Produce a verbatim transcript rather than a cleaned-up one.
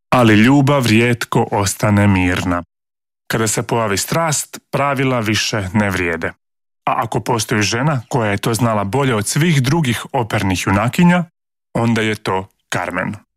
Ali ljubav rijetko ostane mirna. Kada se pojavi strast, pravila više ne vrijede. A ako postoji žena koja je to znala bolje od svih drugih opernih junakinja, onda je to Carmen.